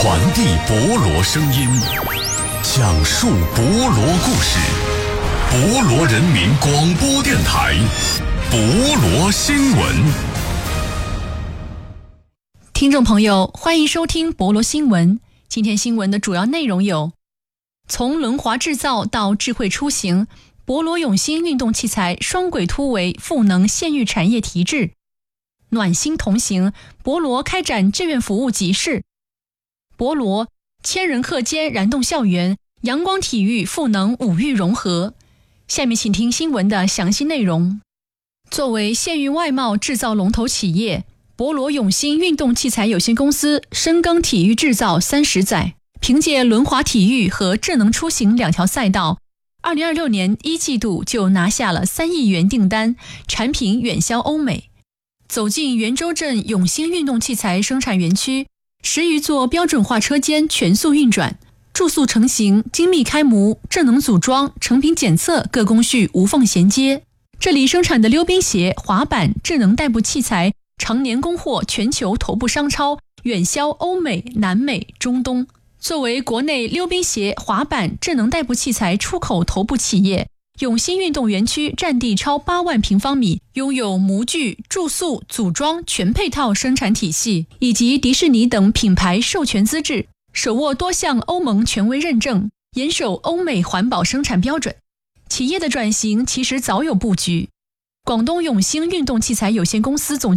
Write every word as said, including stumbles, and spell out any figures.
传递博罗声音，讲述博罗故事。博罗人民广播电台，博罗新闻。 听众朋友，欢迎收听博罗新闻。今天新闻的主要内容有：从轮滑制造到智慧出行，博罗永兴运动器材双轨突围赋能县域产业提质；暖心同行，博罗开展志愿服务集市；博罗千人课间燃动校园，阳光体育赋能五育融合。下面请听新闻的详细内容。作为县域外贸制造龙头企业，博罗永兴运动器材有限公司深耕体育制造三十载，凭借轮滑体育和智能出行两条赛道，二零二六年一季度就拿下了三亿元订单，产品远销欧美。走进元州镇永兴运动器材生产园区，十余座标准化车间全速运转，注塑成型、精密开模、智能组装、成品检测各工序无缝衔接。这里生产的溜冰鞋、滑板、智能代步器材常年供货全球头部商超，远销欧美、南美、中东。作为国内溜冰鞋、滑板、智能代步器材出口头部企业，永兴运动园区占地超八万平方米，拥有模具、注塑、组装全配套生产体系，以及迪士尼等品牌授权资质，手握多项欧盟权威认证，严守欧美环保生产标准。企业的转型其实早有布局。广东永兴运动器材有限公司总